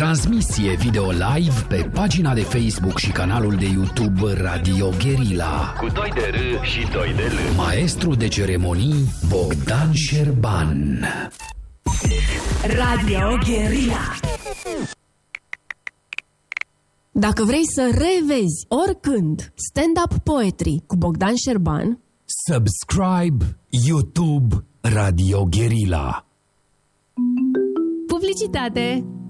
Transmisie video live pe pagina de Facebook și canalul de YouTube Radio Guerilla. Cu doi de R și doi de L. Maestru de ceremonii Bogdan Șerban. Radio Guerilla. Dacă vrei să revezi oricând stand-up poetry cu Bogdan Șerban, Subscribe YouTube Radio Guerilla. publicitate!